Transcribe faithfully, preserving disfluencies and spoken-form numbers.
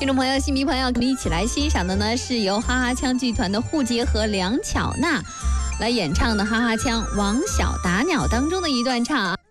听众朋友、新迷朋友，我们一起来欣赏的呢，是由哈哈腔剧团的户杰和梁巧娜来演唱的哈哈腔《王小打鸟》当中的一段唱。